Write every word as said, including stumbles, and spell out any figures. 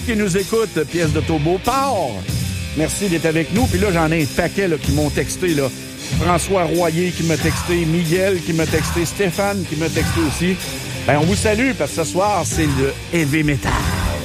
qui nous écoute, pièce de Tobo, part. Merci d'être avec nous. Puis là, j'en ai un paquet là, qui m'ont texté. Là. François Royer qui m'a texté, Miguel qui m'a texté, Stéphane qui m'a texté aussi. Ben, on vous salue parce que ce soir, c'est le heavy metal.